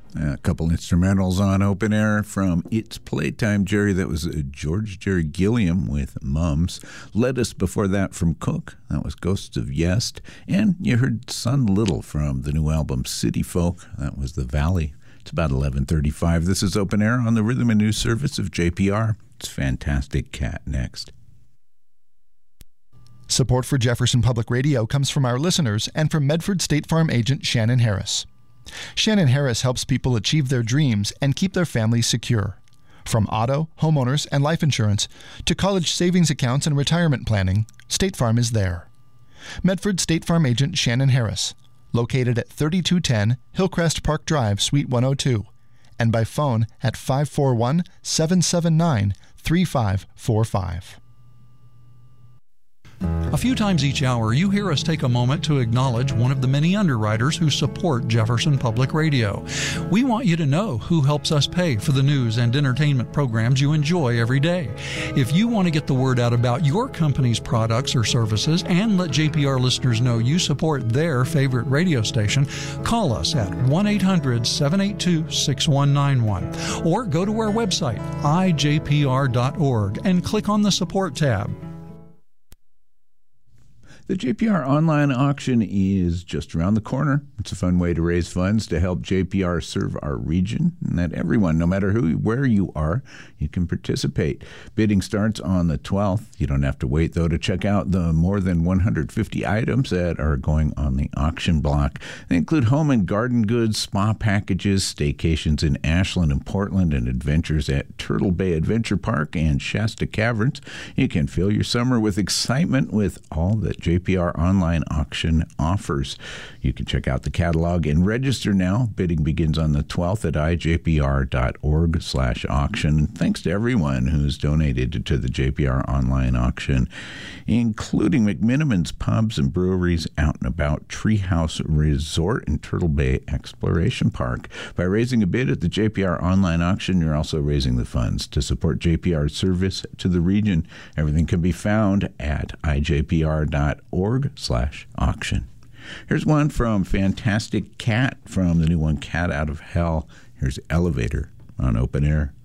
A couple instrumentals on Open Air from It's Playtime, Jerry. That was George Jerry Gilliam with Mums. Lettuce before that from Cook. That was Ghosts of Yest. And you heard Son Little from the new album City Folk. That was The Valley. It's about 11:35. This is Open Air on the Rhythm and News Service of JPR. It's Fantastic Cat next. Support for Jefferson Public Radio comes from our listeners and from Medford State Farm agent Shannon Harris. Shannon Harris helps people achieve their dreams and keep their families secure. From auto, homeowners, and life insurance to college savings accounts and retirement planning, State Farm is there. Medford State Farm agent Shannon Harris, located at 3210 Hillcrest Park Drive, Suite 102, and by phone at 541-779-3545. A few times each hour, you hear us take a moment to acknowledge one of the many underwriters who support Jefferson Public Radio. We want you to know who helps us pay for the news and entertainment programs you enjoy every day. If you want to get the word out about your company's products or services and let JPR listeners know you support their favorite radio station, call us at 1-800-782-6191 or go to our website, ijpr.org, and click on the Support tab. The JPR online auction is just around the corner. It's a fun way to raise funds to help JPR serve our region, and that everyone, no matter where you are, you can participate. Bidding starts on the 12th. You don't have to wait, though, to check out the more than 150 items that are going on the auction block. They include home and garden goods, spa packages, staycations in Ashland and Portland, and adventures at Turtle Bay Adventure Park and Shasta Caverns. You can fill your summer with excitement with all that JPR online auction offers. You can check out the catalog and register now. Bidding begins on the 12th at ijpr.org/auction. Thanks to everyone who's donated to the JPR online auction, including McMiniman's Pubs and Breweries, Out and About, Treehouse Resort, and Turtle Bay Exploration Park. By raising a bid at the JPR online auction, you're also raising the funds to support JPR's service to the region. Everything can be found at ijpr.org/auction. Here's one from Fantastic Cat from the new one, Cat Out of Hell. Here's Elevator on Open Air.